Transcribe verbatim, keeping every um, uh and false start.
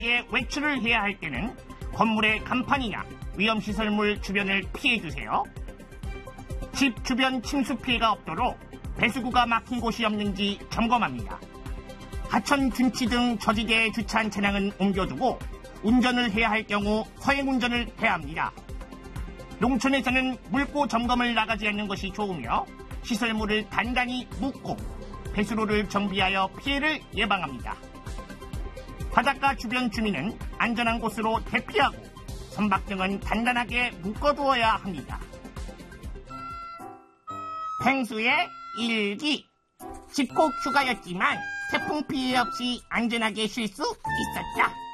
외출을 해야 할 때는 건물의 간판이나 위험시설물 주변을 피해주세요. 집 주변 침수 피해가 없도록 배수구가 막힌 곳이 없는지 점검합니다. 하천, 둔치 등 저지대에 주차한 차량은 옮겨두고 운전을 해야 할 경우 서행운전을 해야 합니다. 농촌에서는 물고 점검을 나가지 않는 것이 좋으며 시설물을 단단히 묶고 배수로를 정비하여 피해를 예방합니다. 바닷가 주변 주민은 안전한 곳으로 대피하고 선박 등은 단단하게 묶어두어야 합니다. 펭수의 일기. 집콕 휴가였지만 태풍 피해 없이 안전하게 쉴 수 있었다.